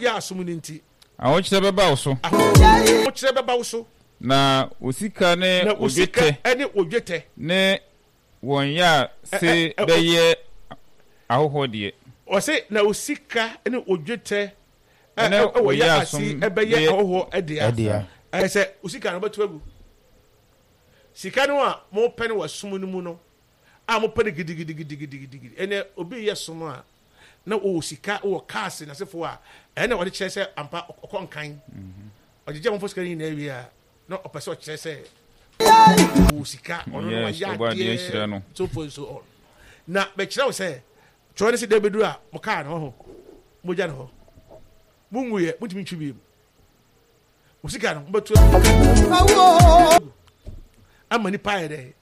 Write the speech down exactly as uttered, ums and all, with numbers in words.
ya asum ni nti awo kyerɛ bɛba wo so awo kyerɛ bɛba wo so na osika ne odwete ene odwete ne won ya se bɛyɛ ahohode o se na osika ene odwete ene o ya asi ɛbɛyɛ ahoho ɛdia ɛyɛ sɛ osika no bɛto agu sika no a mo pɛ ne wasum no mu no a mo pɛ ne gidigidigidigidi ene obi yɛ som a na o sika o cars na sefo a ene wɔde kyerɛ sɛ ampa ɔkɔnkan ɔgye mo fosika ni na awie a no opese o kyerɛ sɛ o sika ɔno no ya de no so for so on na be kyerɛ wo sɛ twɔ ne se de bedu a mo kaa no ho mo gya no ho mo nwuye mo timi twi bi o sika no mo betu amani pa yɛ dɛ